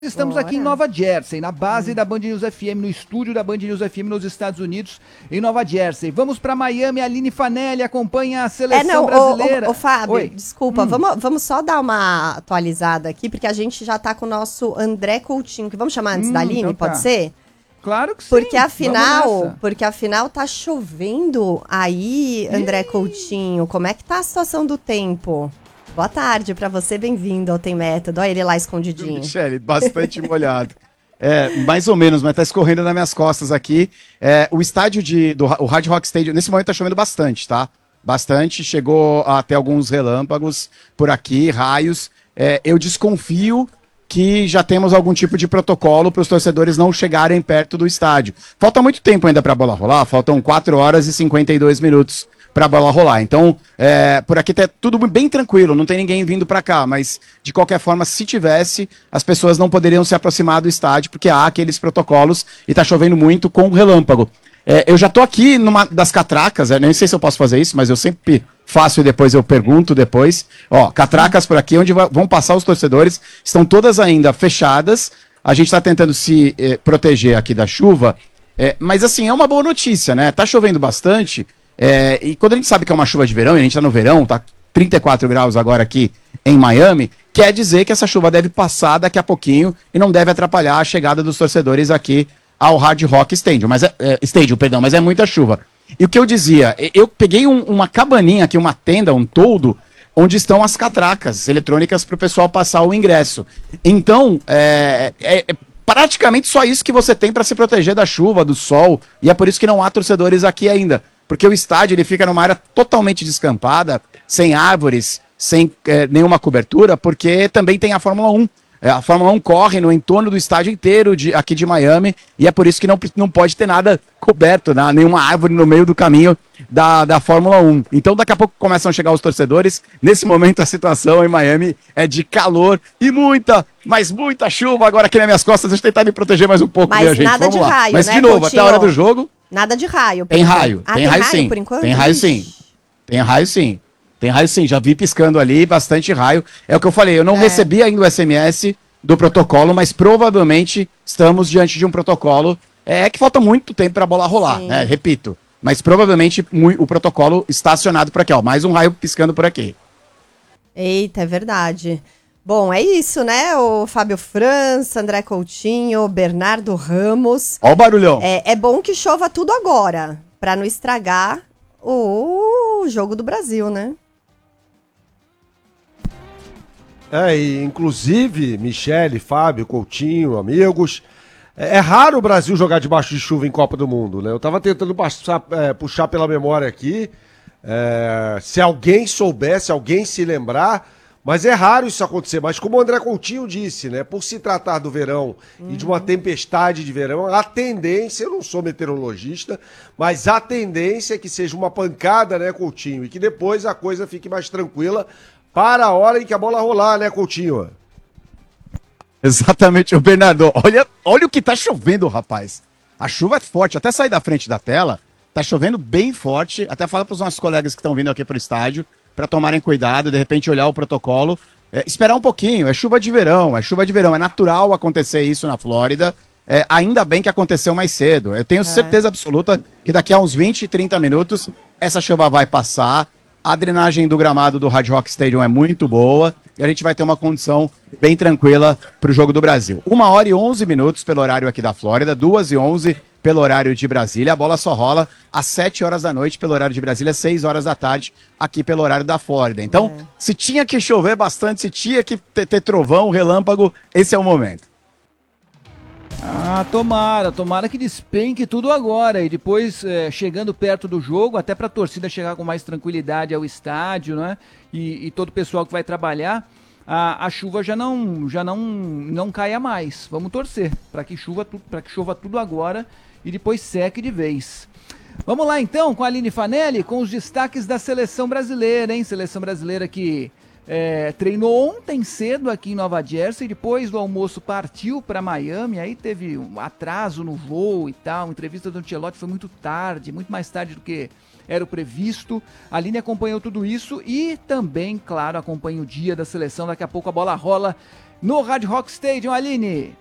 Estamos aqui em Nova Jersey, na base da Band News FM, no estúdio da Band News FM nos Estados Unidos, em Nova Jersey. Vamos para Miami, a Aline Fanelli acompanha a seleção brasileira. Ô, Fábio, Oi. desculpa, vamos só dar uma atualizada aqui, porque a gente já tá com o nosso André Coutinho, que vamos chamar antes da Aline, então pode ser? Claro que sim. Porque afinal tá chovendo aí, André Coutinho. Como é que tá a situação do tempo? Boa tarde pra você, bem-vindo ao Tem Método. Olha ele lá escondidinho. Michele, bastante molhado. Mais ou menos, mas tá escorrendo nas minhas costas aqui. O estádio o Hard Rock Stadium, nesse momento tá chovendo bastante, tá? Bastante, chegou até alguns relâmpagos por aqui, raios. Eu desconfio que já temos algum tipo de protocolo para os torcedores não chegarem perto do estádio. Falta muito tempo ainda para a bola rolar, faltam 4 horas e 52 minutos para a bola rolar. Então, por aqui tá tudo bem tranquilo, não tem ninguém vindo para cá, mas de qualquer forma, se tivesse, as pessoas não poderiam se aproximar do estádio, porque há aqueles protocolos e tá chovendo muito com relâmpago. Eu já tô aqui numa das catracas, nem sei se eu posso fazer isso, mas eu sempre faço e depois eu pergunto depois. Ó, catracas por aqui, onde vão passar os torcedores, estão todas ainda fechadas. A gente tá tentando se proteger aqui da chuva, mas assim, é uma boa notícia, né? Tá chovendo bastante, e quando a gente sabe que é uma chuva de verão, e a gente tá no verão, tá 34 graus agora aqui em Miami, quer dizer que essa chuva deve passar daqui a pouquinho e não deve atrapalhar a chegada dos torcedores aqui ao Hard Rock Stadium, mas é muita chuva. E o que eu dizia, eu peguei uma cabaninha aqui, uma tenda, um toldo, onde estão as catracas eletrônicas para o pessoal passar o ingresso. Então, praticamente só isso que você tem para se proteger da chuva, do sol, e é por isso que não há torcedores aqui ainda, porque o estádio ele fica numa área totalmente descampada, sem árvores, sem nenhuma cobertura, porque também tem a Fórmula 1. A Fórmula 1 corre no entorno do estádio inteiro aqui de Miami, e é por isso que não pode ter nada coberto, né? Nenhuma árvore no meio do caminho da Fórmula 1. Então daqui a pouco começam a chegar os torcedores. Nesse momento a situação em Miami é de calor e muita chuva agora aqui nas minhas costas. Deixa eu tentar me proteger mais um pouco, mas minha gente. Nada Vamos de lá. raio, mas né, de novo, Coutinho? até a hora do jogo... Nada de raio. Tem raio, tem raio sim. Por enquanto? Tem raio sim. Tem raio sim. Tem raio sim, já vi piscando ali, bastante raio. É o que eu falei, eu não recebi ainda o SMS do protocolo, mas provavelmente estamos diante de um protocolo que falta muito tempo para a bola rolar, né? Repito. Mas provavelmente o protocolo está acionado por aqui, ó. Mais um raio piscando por aqui. Eita, é verdade. Bom, é isso, né? O Fábio França, André Coutinho, Bernardo Ramos. Ó o barulhão. É bom que chova tudo agora, para não estragar o jogo do Brasil, né? E inclusive, Michele, Fábio, Coutinho, amigos, é raro o Brasil jogar debaixo de chuva em Copa do Mundo, né? Eu tava tentando puxar pela memória aqui, se alguém souber, se alguém se lembrar, mas é raro isso acontecer. Mas como o André Coutinho disse, né? Por se tratar do verão e de uma tempestade de verão, a tendência, eu não sou meteorologista, mas a tendência é que seja uma pancada, né, Coutinho? E que depois a coisa fique mais tranquila para a hora em que a bola rolar, né, Coutinho? Exatamente, o Bernardo. Olha o que tá chovendo, rapaz. A chuva é forte, até sair da frente da tela, tá chovendo bem forte. Até fala para os nossos colegas que estão vindo aqui pro estádio para tomarem cuidado, de repente olhar o protocolo, esperar um pouquinho. É chuva de verão, é natural acontecer isso na Flórida. Ainda bem que aconteceu mais cedo. Eu tenho certeza absoluta que daqui a uns 20, 30 minutos essa chuva vai passar. A drenagem do gramado do Hard Rock Stadium é muito boa e a gente vai ter uma condição bem tranquila para o jogo do Brasil. 1h11 pelo horário aqui da Flórida, 2h11 pelo horário de Brasília. A bola só rola às 7 horas da noite pelo horário de Brasília, 6 horas da tarde aqui pelo horário da Flórida. Então, se tinha que chover bastante, se tinha que ter trovão, relâmpago, esse é o momento. Tomara que despenque tudo agora e depois, chegando perto do jogo, até para a torcida chegar com mais tranquilidade ao estádio, né? E todo o pessoal que vai trabalhar, a chuva já não caia mais. Vamos torcer para que chova tudo agora e depois seque de vez. Vamos lá então com a Aline Fanelli, com os destaques da seleção brasileira, hein? Seleção brasileira que treinou ontem cedo aqui em Nova Jersey, depois do almoço partiu para Miami, aí teve um atraso no voo e tal, a entrevista do Ancelotti foi muito tarde, muito mais tarde do que era o previsto. A Aline acompanhou tudo isso e também, claro, acompanha o dia da seleção, daqui a pouco a bola rola no Hard Rock Stadium, Aline.